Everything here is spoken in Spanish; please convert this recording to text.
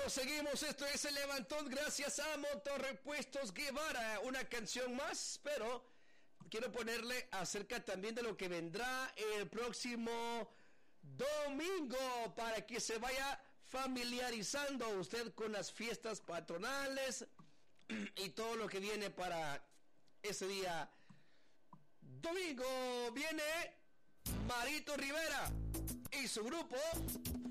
Seguimos, esto es El Levantón gracias a Motorrepuestos Guevara. Una canción más, pero quiero ponerle acerca también de lo que vendrá el próximo domingo, para que se vaya familiarizando usted con las fiestas patronales y todo lo que viene para ese día domingo. Viene Marito Rivera y su grupo